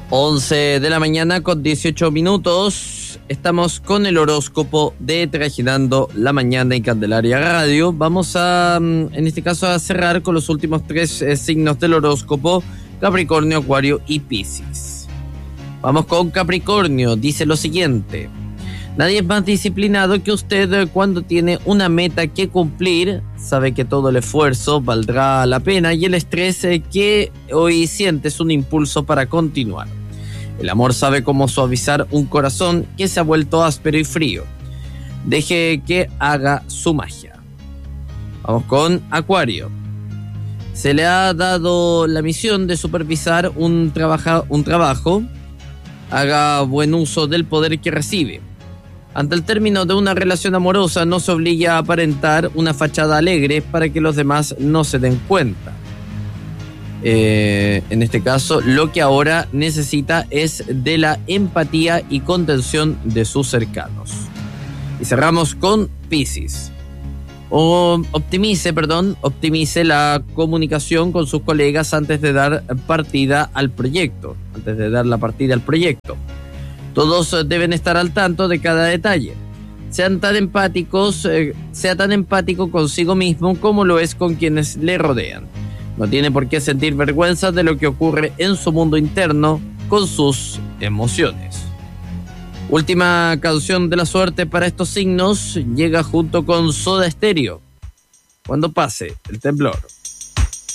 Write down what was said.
11 de la mañana con 18 minutos. Estamos con el horóscopo de Trajinando la Mañana en Candelaria Radio. Vamos a, en este caso, a cerrar con los últimos tres signos del horóscopo: Capricornio, Acuario y Piscis. Vamos con Capricornio. Dice lo siguiente: nadie es más disciplinado que usted cuando tiene una meta que cumplir. Sabe que todo el esfuerzo valdrá la pena y el estrés que hoy siente es un impulso para continuar. El amor sabe cómo suavizar un corazón que se ha vuelto áspero y frío. Deje que haga su magia. Vamos con Acuario. Se le ha dado la misión de supervisar un trabajo. Haga buen uso del poder que recibe. Ante el término de una relación amorosa, no se obliga a aparentar una fachada alegre para que los demás no se den cuenta. En este caso, lo que ahora necesita es de la empatía y contención de sus cercanos. Y cerramos con Piscis. Optimice la comunicación con sus colegas antes de dar la partida al proyecto. Todos deben estar al tanto de cada detalle. Sea tan empático consigo mismo como lo es con quienes le rodean. No tiene por qué sentir vergüenza de lo que ocurre en su mundo interno con sus emociones. Última canción de la suerte para estos signos llega junto con Soda Stereo. Cuando pase el temblor.